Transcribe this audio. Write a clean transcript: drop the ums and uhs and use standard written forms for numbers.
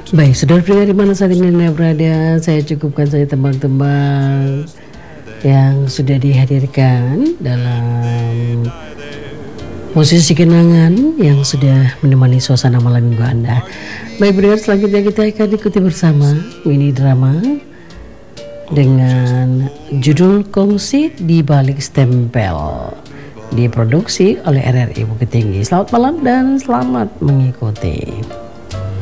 Baik, saudara pendengar di mana saat ini Anda berada, saya cukupkan saja tembang-tembang yang sudah dihadirkan dalam musisi kenangan yang sudah menemani suasana malam minggu Anda. Baik, pendengar, selanjutnya kita akan ikuti bersama mini drama dengan judul Kongsi di Balik Stempel, diproduksi oleh RRI Bukit Tinggi. Selamat malam dan selamat mengikuti.